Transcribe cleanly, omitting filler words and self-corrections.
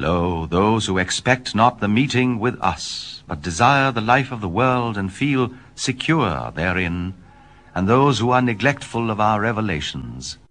Lo, those who expect not the meeting with us, but desire the life of the world and feel secure therein, and those who are neglectful of our revelations,